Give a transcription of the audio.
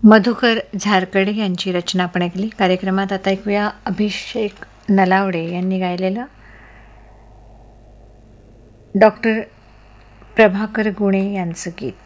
मधुकर झारकडे यांची रचना आपण ऐकली. कार्यक्रमात आता ऐकूया अभिषेक नलावडे यांनी गायलेलं डॉक्टर प्रभाकर गुणे यांचं गीत.